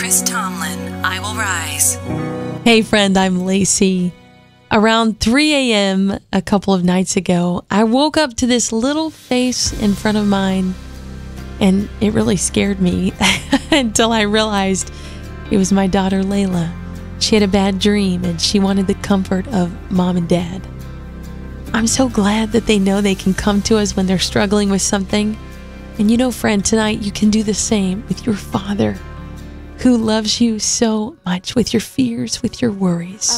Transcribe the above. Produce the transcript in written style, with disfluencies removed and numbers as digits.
Chris Tomlin, I Will Rise. Hey friend, I'm Lacey. Around 3 a.m. a couple of nights ago, I woke up to this little face in front of mine, and it really scared me until I realized it was my daughter Layla. She had a bad dream and she wanted the comfort of mom and dad. I'm so glad that they know they can come to us when they're struggling with something. And you know, friend, tonight you can do the same with your Father, who loves you so much, with your fears, with your worries.